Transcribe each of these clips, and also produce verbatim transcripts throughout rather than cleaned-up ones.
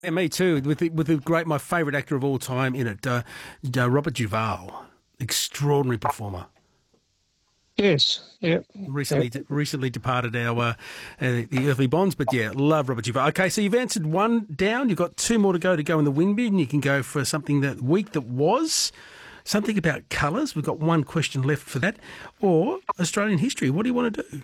Yeah, me too. With the, with the great, my favourite actor of all time in it, uh, uh, Robert Duvall, extraordinary performer. Yes, yeah. Recently, Yep. recently departed our uh, uh, the earthly bonds, but yeah, love Robert Duvall. Okay, so you've answered one down. You've got two more to go to go in the win bin. You can go for something that week that was, something about colours. We've got one question left for that, or Australian history. What do you want to do?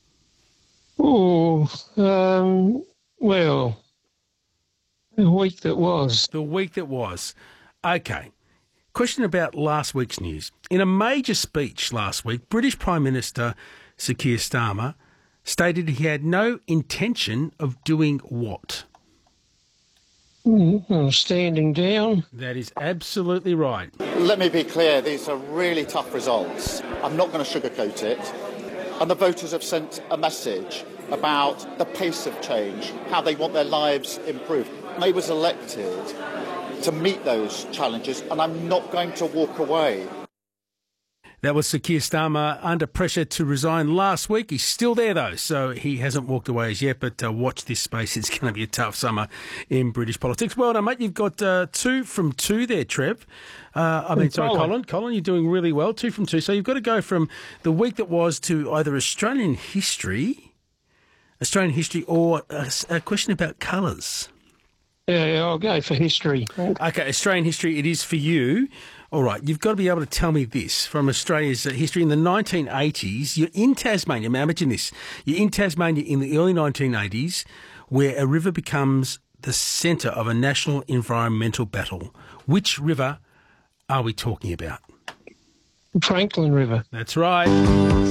Oh, um, well, the week that was. The week that was. Okay. Question about last week's news. In a major speech last week, British Prime Minister Sir Keir Starmer stated he had no intention of doing what? Mm, well, standing down. That is absolutely right. Let me be clear, these are really tough results. I'm not going to sugarcoat it. And the voters have sent a message about the pace of change, how they want their lives improved. I was elected to meet those challenges, and I'm not going to walk away. That was Sir Keir Starmer under pressure to resign last week. He's still there, though, so he hasn't walked away as yet, but uh, watch this space. It's going to be a tough summer in British politics. Well done, mate. You've got uh, two from two there, Trev. Uh, I mean, sorry, Colin. Colin. Colin, you're doing really well. Two from two. So you've got to go from the week that was to either Australian history, Australian history, or a, a question about colours. Yeah, yeah, I'll go for history. Okay, Australian history, it is for you. All right, you've got to be able to tell me this from Australia's uh, history. In the nineteen eighties, you're in Tasmania. Now, imagine this. You're in Tasmania in the early nineteen eighties, where a river becomes the centre of a national environmental battle. Which river are we talking about? Franklin River. That's right.